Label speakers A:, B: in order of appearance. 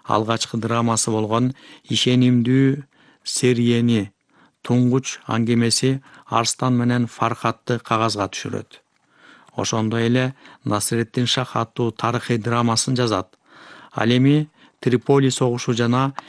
A: алгачкы драмасы болгон Ишенимдүү Сериени Туңгуч аңгемеси Арстан менен Фархатты кагазга түшүрөт. Ошондой эле Насыретдин Шах аттуу тарыхый драмасын жазат. Ал эми Триполи согушу жана